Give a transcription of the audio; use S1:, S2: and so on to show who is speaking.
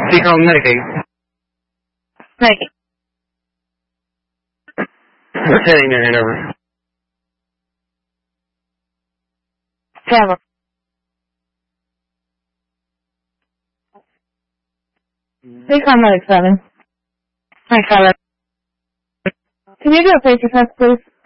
S1: Speaker on Medicaid.
S2: Medicaid.
S1: What's that in your hand over?
S2: Travel. Please call Medic 7. Hi, Carla. Can you do a face-to-face, please?